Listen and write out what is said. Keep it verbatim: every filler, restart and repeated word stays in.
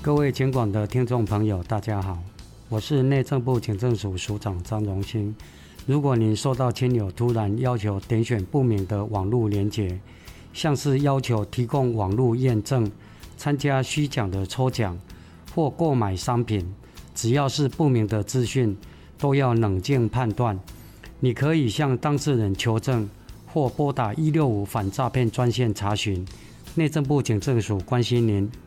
各位警广的听众朋友，大家好，我是内政部警政署署长张荣兴。如果您收到亲友突然要求点选不明的网络连结，像是要求提供网络验证、参加虚假的抽奖或购买商品，只要是不明的资讯，都要冷静判断。你可以向当事人求证，或拨打一六五反诈骗专线查询。内政部警政署关心您。